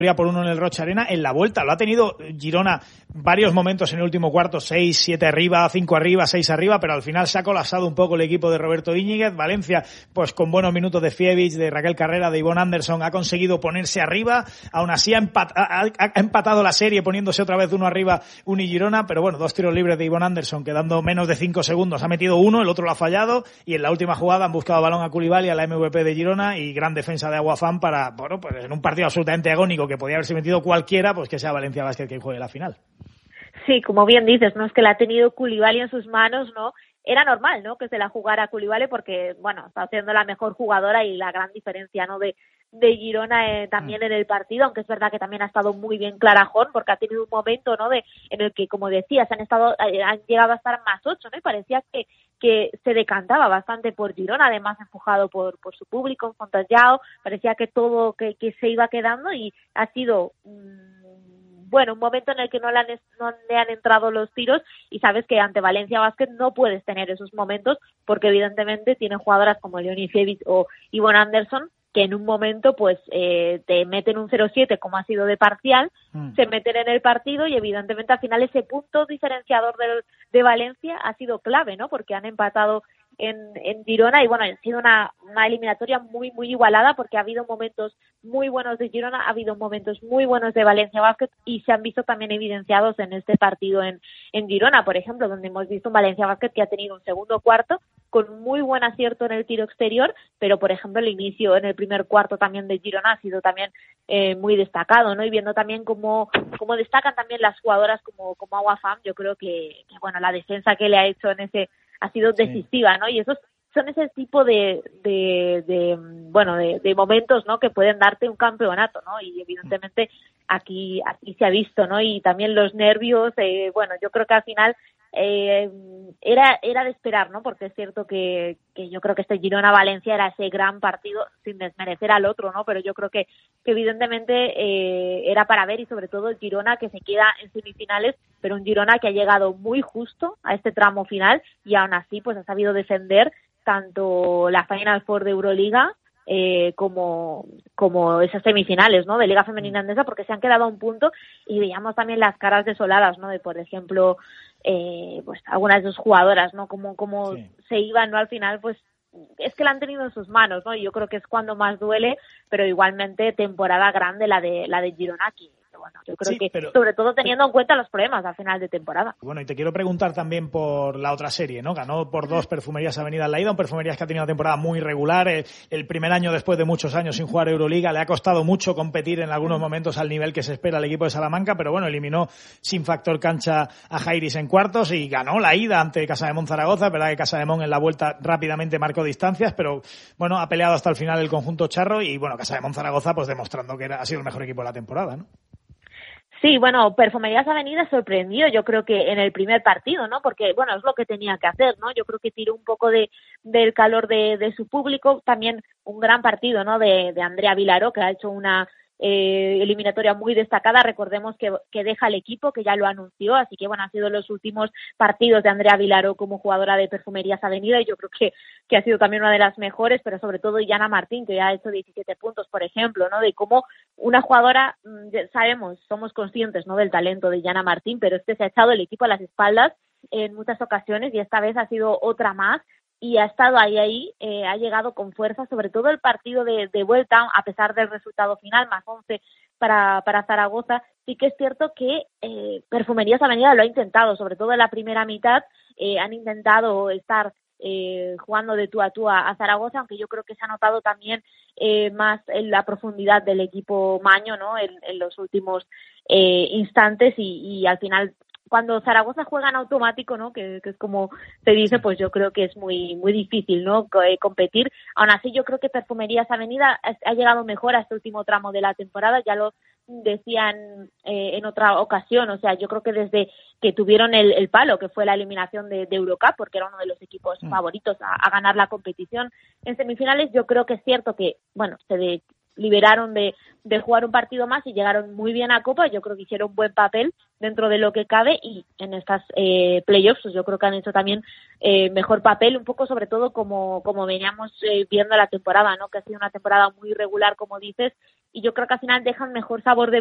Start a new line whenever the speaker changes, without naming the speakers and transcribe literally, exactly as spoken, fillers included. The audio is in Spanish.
por uno en el Rocha Arena. En la vuelta lo ha tenido Girona varios momentos en el último cuarto, seis, siete arriba, cinco arriba, seis arriba, pero al final se ha colapsado un poco el equipo de Roberto Íñiguez. Valencia, pues con buenos minutos de Fievich, de Raquel Carrera, de Ivonne Anderson, ha conseguido ponerse arriba. Aún así ha, empat- ha, ha empatado la serie poniéndose otra vez uno arriba, Uni Girona, pero bueno, dos tiros libres de Ivonne Anderson, quedando menos de cinco segundos. Ha metido uno, el otro lo ha fallado, y en la última jugada han buscado balón a Koulibaly, a la M V P de Girona, y gran defensa de Aguafam para, bueno, pues en un partido absolutamente agónico que podía haberse metido cualquiera, pues que sea Valencia Basket quien juegue la final.
Sí, como bien dices, no es que la ha tenido Koulibaly en sus manos, ¿no? Era normal, ¿no?, que se la jugara Koulibaly porque, bueno, está siendo la mejor jugadora y la gran diferencia, ¿no?, de, de Girona eh, también mm. en el partido, aunque es verdad que también ha estado muy bien Clara Horn porque ha tenido un momento, ¿no?, de en el que, como decías, han estado eh, han llegado a estar más ocho, ¿no?, y parecía que que se decantaba bastante por Girona, además empujado por por su público, en Fontallao, parecía que todo que, que se iba quedando y ha sido mmm, bueno, un momento en el que no le, han, no le han entrado los tiros y sabes que ante Valencia Basket no puedes tener esos momentos porque evidentemente tienen jugadoras como Leonie Fievich o Ivonne Anderson que en un momento pues eh, te meten un cero siete como ha sido de parcial, mm. se meten en el partido y evidentemente al final ese punto diferenciador de, de Valencia ha sido clave, ¿no? Porque han empatado en, en Girona y bueno, ha sido una, una eliminatoria muy muy igualada porque ha habido momentos muy buenos de Girona, ha habido momentos muy buenos de Valencia Basket y se han visto también evidenciados en este partido en, en Girona, por ejemplo, donde hemos visto un Valencia Basket que ha tenido un segundo cuarto con muy buen acierto en el tiro exterior, pero por ejemplo el inicio en el primer cuarto también de Girona ha sido también eh, muy destacado, ¿no? Y viendo también cómo, cómo destacan también las jugadoras como, como Aguafam, yo creo que, que bueno, la defensa que le ha hecho en ese ha sido decisiva, ¿no? Y esos son ese tipo de, de, de bueno, de, de momentos, ¿no?, que pueden darte un campeonato, ¿no? Y evidentemente aquí, aquí se ha visto, ¿no? Y también los nervios, eh, bueno, yo creo que al final eh, era era de esperar, ¿no? Porque es cierto que, que yo creo que este Girona-Valencia era ese gran partido, sin desmerecer al otro, ¿no? Pero yo creo que, que evidentemente eh, era para ver y sobre todo el Girona que se queda en semifinales, pero un Girona que ha llegado muy justo a este tramo final y aún así pues ha sabido defender tanto la Final Four de Euroliga eh, como como esas semifinales, ¿no?, de Liga Femenina Endesa, porque se han quedado a un punto y veíamos también las caras desoladas, ¿no?, de por ejemplo eh, pues algunas de sus jugadoras, ¿no?, como como sí. se iban, ¿no?, al final pues es que la han tenido en sus manos, ¿no?, y yo creo que es cuando más duele, pero igualmente temporada grande la de la de Girona aquí. Bueno, yo creo sí, que pero, sobre todo teniendo en cuenta los problemas al final de temporada.
Bueno, y te quiero preguntar también por la otra serie, ¿no? Ganó por dos Perfumerías Avenida en la ida, un Perfumerías que ha tenido una temporada muy regular, el, el primer año después de muchos años sin jugar Euroliga, le ha costado mucho competir en algunos momentos al nivel que se espera al equipo de Salamanca, pero bueno, eliminó sin factor cancha a Jairis en cuartos y ganó la ida ante Casademont Zaragoza, verdad que Casademont en la vuelta rápidamente marcó distancias, pero bueno, ha peleado hasta el final el conjunto charro y bueno, Casademont Zaragoza pues demostrando que era, ha sido el mejor equipo de la temporada, ¿no?
Sí, bueno, Perfumerías Avenida sorprendió, yo creo que en el primer partido, ¿no? Porque, bueno, es lo que tenía que hacer, ¿no? Yo creo que tiró un poco de del calor de, de su público, también un gran partido, ¿no? De, de Andrea Vilaró, que ha hecho una eh, eliminatoria muy destacada. Recordemos que, que deja el equipo, que ya lo anunció, así que, bueno, han sido los últimos partidos de Andrea Vilaró como jugadora de Perfumerías Avenida y yo creo que, que ha sido también una de las mejores, pero sobre todo Yana Martín, que ya ha hecho diecisiete puntos, por ejemplo, ¿no? De cómo una jugadora, sabemos, somos conscientes, ¿no?, del talento de Yana Martín, pero es que se ha echado el equipo a las espaldas en muchas ocasiones y esta vez ha sido otra más y ha estado ahí, ahí, eh, ha llegado con fuerza, sobre todo el partido de, de vuelta, a pesar del resultado final, más once para, para Zaragoza. Sí que es cierto que eh, Perfumerías Avenida lo ha intentado, sobre todo en la primera mitad, eh, han intentado estar eh, jugando de tú a tú a, a Zaragoza, aunque yo creo que se ha notado también eh, más en la profundidad del equipo Maño, ¿no?, en, en los últimos eh, instantes y, y al final cuando Zaragoza juega en automático, ¿no?, que, que es como se dice, pues yo creo que es muy muy difícil, ¿no?, competir. Aún así, yo creo que Perfumerías Avenida ha llegado mejor a este último tramo de la temporada, ya lo decían eh, en otra ocasión, o sea, yo creo que desde que tuvieron el, el palo, que fue la eliminación de, de Eurocup, porque era uno de los equipos mm. favoritos a, a ganar la competición en semifinales, yo creo que es cierto que, bueno, se de, liberaron de, de jugar un partido más y llegaron muy bien a Copa, yo creo que hicieron un buen papel dentro de lo que cabe y en estas eh, playoffs pues yo creo que han hecho también eh, mejor papel, un poco sobre todo como como veníamos eh, viendo la temporada, ¿no?, que ha sido una temporada muy irregular, como dices, y yo creo que al final dejan mejor sabor de